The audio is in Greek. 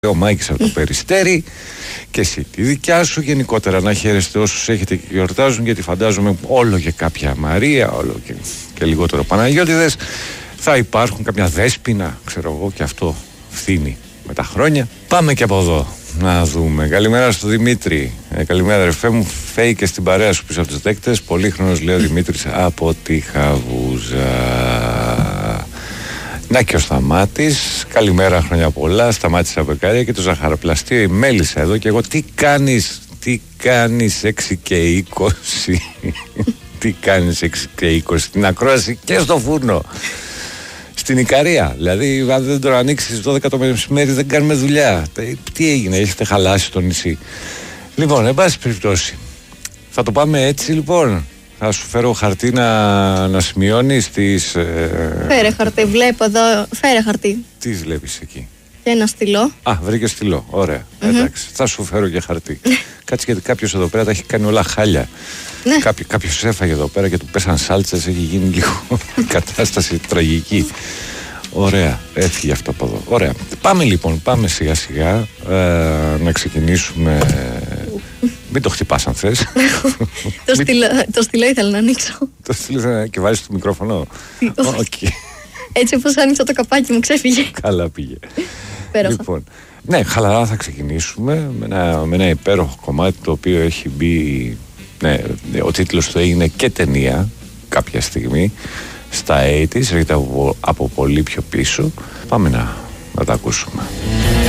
Ο Μάικης από το Περιστέρι και εσύ τη δικιά σου. Γενικότερα να χαίρεστε όσους έχετε και γιορτάζουν, γιατί φαντάζομαι όλο και κάποια Μαρία, όλο και λιγότερο Παναγιώτιδες. Θα υπάρχουν κάποια Δέσποινα, ξέρω εγώ, και αυτό φθήνει με τα χρόνια. Πάμε και από εδώ να δούμε. Καλημέρα στο Δημήτρη. Καλημέρα ρε μου, φέει και στην παρέα σου πίσω από τους δέκτες. Πολύχρονος, λέει ο Δημήτρης από τη Χαβούζα. Να και ο Σταμάτης, καλημέρα, χρόνια πολλά. Σταμάτης από Πεκάρια και το ζαχαροπλαστείο η Μέλισσα εδώ. Και εγώ, τι κάνεις 6 και 20. Τι κάνεις 6 και 20 στην ακρόαση και στο φούρνο. Στην Ικαρία. Δηλαδή, αν δεν το ανοίξεις 12 το μεσημέρι, δεν κάνουμε δουλειά. Τι έγινε, έχετε χαλάσει το νησί. Λοιπόν, εν πάση περιπτώσει, θα το πάμε έτσι λοιπόν. Θα σου φέρω χαρτί να σημειώνεις τις... Φέρε χαρτί, βλέπω εδώ. Φέρε χαρτί. Τι βλέπεις εκεί? Και ένα στυλό. Α, βρήκε στυλό. Ωραία. Εντάξει. Θα σου φέρω και χαρτί. Κάτσε, γιατί κάποιος εδώ πέρα τα έχει κάνει όλα χάλια. Ναι. Κάποιος έφαγε εδώ πέρα και του πέσαν σάλτσες. Έχει γίνει λίγο κατάσταση τραγική. Ωραία. Έφυγε αυτό από εδώ. Ωραία. Πάμε λοιπόν. Πάμε σιγά σιγά να ξεκινήσουμε. Μην το χτυπάς αν θες. Το στυλό ήθελα να ανοίξω. Το στυλό ήθελα και βάζεις το μικρόφωνο. Okay. Έτσι όπως άνοιξα το καπάκι μου ξέφυγε. Καλά πήγε. Πέροχα. Λοιπόν, ναι, χαλαρά θα ξεκινήσουμε με ένα υπέροχο κομμάτι το οποίο έχει μπει. Ναι, ο τίτλος του έγινε και ταινία κάποια στιγμή στα 80's, έρχεται από πολύ πιο πίσω. Πάμε να τα ακούσουμε.